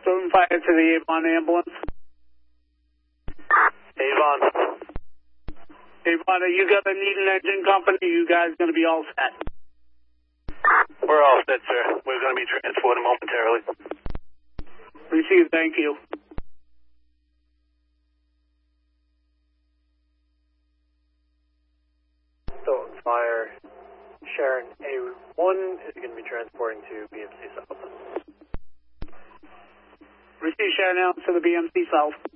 Open fire to the Avon ambulance. Avon. Avon, are you gonna need an engine company? You guys gonna be all set? We're all set, sir. We're going to be transported momentarily. Received, thank you. So, fire. Sharon A1 is going to be transporting to BMC South. Receive Sharon Allen to the BMC South.